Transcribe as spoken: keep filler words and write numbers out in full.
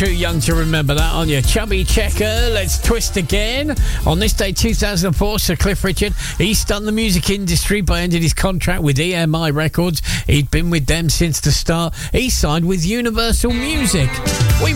Too young to remember that, aren't you? Chubby Checker, Let's Twist Again. On this day, two thousand four, Sir Cliff Richard, he stunned the music industry by ending his contract with E M I Records. He'd been with them since the start. He signed with Universal Music. We